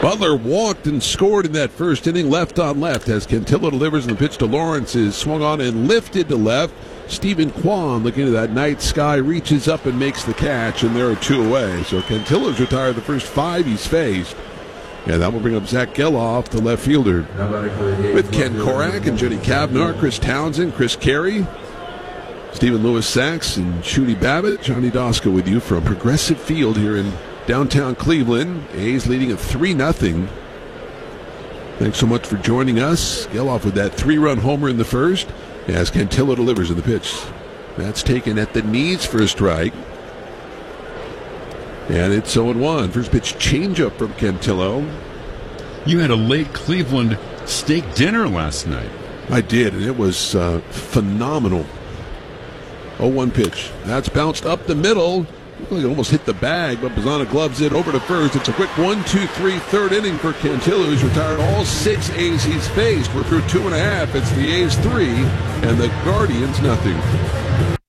Butler walked and scored in that first inning, left on left, as Cantillo delivers, and the pitch to Lawrence is swung on and lifted to left. Stephen Kwan, looking at that night sky, reaches up and makes the catch, and there are two away. So Cantillo's retired the first 5 he's faced. And that will bring up Zach Geloff, the left fielder. With Ken Korak and Jenny Kavnar, Chris Townsend, Chris Carey, Stephen Lewis Sachs, and Shooty Babbitt. Johnny Doska with you from Progressive Field here in downtown Cleveland. A's leading at 3-0. Thanks so much for joining us. Geloff with that 3-run homer in the first, as Cantillo delivers in the pitch. That's taken at the knees for a strike. And it's 0-1. First pitch changeup from Cantillo. You had a late Cleveland steak dinner last night. I did, and it was phenomenal. 0-1 pitch. That's bounced up the middle. Looked like it almost hit the bag, but Bazzana gloves it over to first. It's a quick 1-2-3 third inning for Cantillo, who's retired all 6 A's he's faced. We're through 2.5. It's the A's 3 and the Guardians nothing.